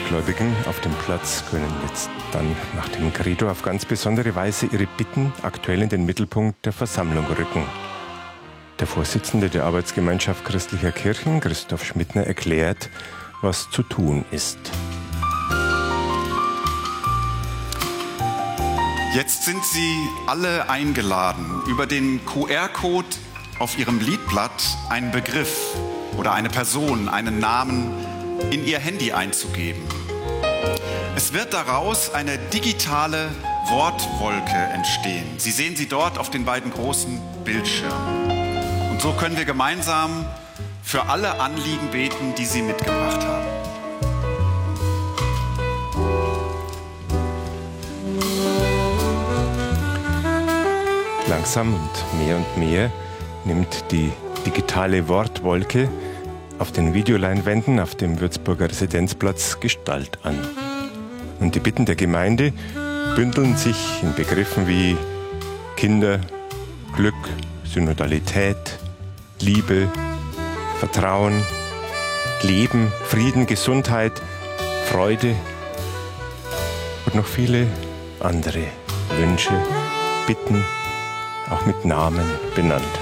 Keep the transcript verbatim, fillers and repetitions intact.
Gläubigen auf dem Platz können jetzt dann nach dem Credo auf ganz besondere Weise ihre Bitten aktuell in den Mittelpunkt der Versammlung rücken. Der Vorsitzende der Arbeitsgemeinschaft christlicher Kirchen, Christoph Schmidtner, erklärt, was zu tun ist. Jetzt sind Sie alle eingeladen, über den Q R-Code auf Ihrem Liedblatt einen Begriff oder eine Person, einen Namen in Ihr Handy einzugeben. Es wird daraus eine digitale Wortwolke entstehen. Sie sehen sie dort auf den beiden großen Bildschirmen. Und so können wir gemeinsam für alle Anliegen beten, die Sie mitgebracht haben. Langsam und mehr und mehr nimmt die digitale Wortwolke auf den Videoleinwänden auf dem Würzburger Residenzplatz Gestalt an. Und die Bitten der Gemeinde bündeln sich in Begriffen wie Kinder, Glück, Synodalität, Liebe, Vertrauen, Leben, Frieden, Gesundheit, Freude und noch viele andere Wünsche, Bitten, auch mit Namen benannt.